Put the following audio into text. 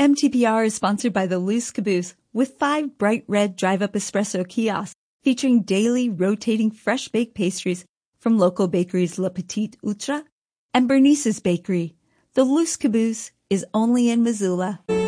MTPR is sponsored by the Loose Caboose with 5 bright red drive-up espresso kiosks featuring daily rotating fresh baked pastries from local bakeries Le Petit Outre and Bernice's Bakery. The Loose Caboose is only in Missoula.